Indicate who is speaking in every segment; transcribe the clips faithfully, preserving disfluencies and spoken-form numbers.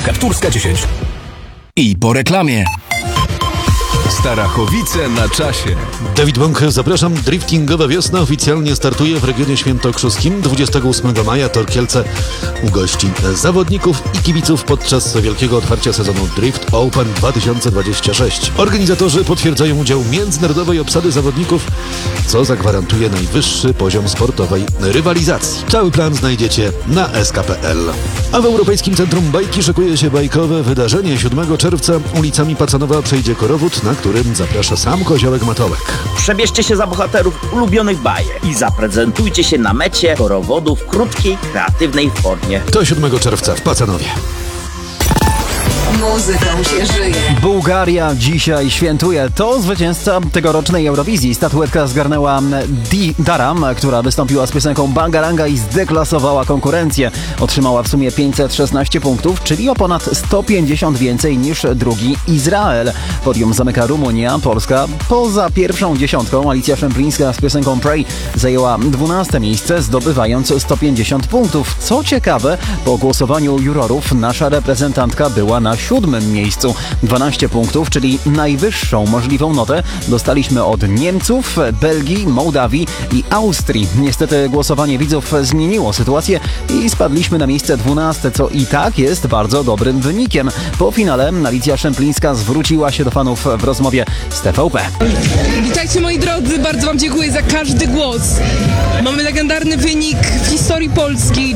Speaker 1: Turska dziesięć. I po reklamie. Starachowice na czasie.
Speaker 2: Dawid Bąk, zapraszam. Driftingowa wiosna oficjalnie startuje w regionie świętokrzyskim. dwudziestego ósmego maja Tor Kielce ugości zawodników i kibiców podczas wielkiego otwarcia sezonu Drift Open dwa tysiące dwudziesty szósty. Organizatorzy potwierdzają udział międzynarodowej obsady zawodników, co zagwarantuje najwyższy poziom sportowej rywalizacji. Cały plan znajdziecie na es ka kropka pe el. A w Europejskim Centrum Bajki szykuje się bajkowe wydarzenie. siódmego czerwca ulicami Pacanowa przejdzie korowód, na którym zaprasza sam Koziołek Matołek.
Speaker 3: Przebierzcie się za bohaterów ulubionych bajek i zaprezentujcie się na mecie korowodu w krótkiej, kreatywnej formie.
Speaker 2: To siódmego czerwca w Pacanowie.
Speaker 4: Muzyką się żyje.
Speaker 5: Bułgaria dzisiaj świętuje. To zwycięzca tegorocznej Eurowizji. Statuetka zgarnęła Di Daram, która wystąpiła z piosenką Bangaranga i zdeklasowała konkurencję. Otrzymała w sumie pięćset szesnaście punktów, czyli o ponad sto pięćdziesiąt więcej niż drugi Izrael. Podium zamyka Rumunia, Polska. Poza pierwszą dziesiątką Alicja Szemplińska z piosenką Pray zajęła dwunaste miejsce, zdobywając sto pięćdziesiąt punktów. Co ciekawe, po głosowaniu jurorów nasza reprezentantka była na siódmym miejscu. dwanaście punktów, czyli najwyższą możliwą notę dostaliśmy od Niemców, Belgii, Mołdawii i Austrii. Niestety głosowanie widzów zmieniło sytuację i spadliśmy na miejsce dwunaste, co i tak jest bardzo dobrym wynikiem. Po finale Alicja Szemplińska zwróciła się do fanów w rozmowie z T V P.
Speaker 6: Witajcie moi drodzy, bardzo wam dziękuję za każdy głos. Mamy legendarny wynik w historii Polski.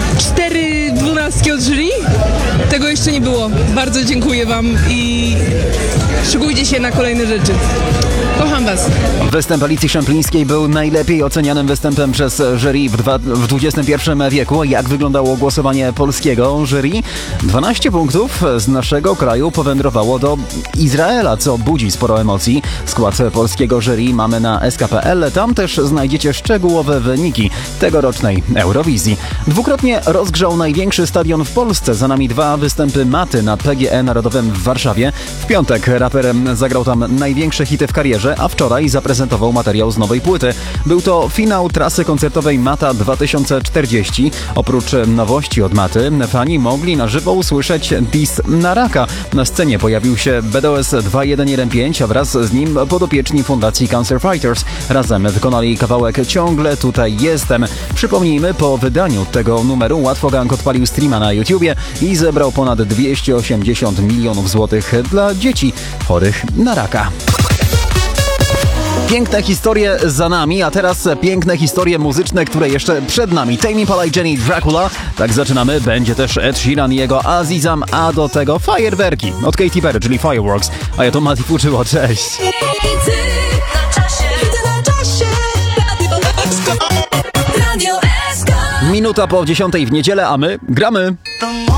Speaker 6: Cztery dwunastki od jury. Tego jeszcze nie było. Bardzo dziękuję wam i szykujcie się na kolejne rzeczy. Kocham was.
Speaker 5: Występ Alicji Szemplińskiej był najlepiej ocenianym występem przez jury w, dwa, w dwudziestym pierwszym wieku. Jak wyglądało głosowanie polskiego jury? dwanaście punktów z naszego kraju powędrowało do Izraela, co budzi sporo emocji. Skład polskiego jury mamy na es ka kropka pe el. Tam też znajdziecie szczegółowe wyniki tegorocznej Eurowizji. Dwukrotnie rozgrzał największy stadion w Polsce. Za nami dwa występy Maty na P G E Narodowym w Warszawie. W piątek raper zagrał tam największe hity w karierze, a wczoraj zaprezentował materiał z nowej płyty. Był to finał trasy koncertowej Mata dwa tysiące czterdzieści. Oprócz nowości od Maty, fani mogli na żywo usłyszeć diss na Raka. Na scenie pojawił się B D O S dwa jeden jeden pięć, a wraz z nim podopieczni Fundacji Cancer Fighters. Razem wykonali kawałek Ciągle tutaj jestem. Przypomnijmy, po wydaniu tego numeru Łatwo Gang odpalił streama na YouTubie i zebrał ponad dwieście osiemdziesiąt milionów złotych dla dzieci chorych na raka. Piękne historie za nami, a teraz piękne historie muzyczne, które jeszcze przed nami. Tame Impala i Jenny Dracula. Tak zaczynamy. Będzie też Ed Sheeran i jego Azizam, a do tego fajerwerki od Katy Perry, czyli Fireworks. A ja to Mati Fuczyło. Cześć! Minuta po dziesiątej w niedzielę, a my gramy.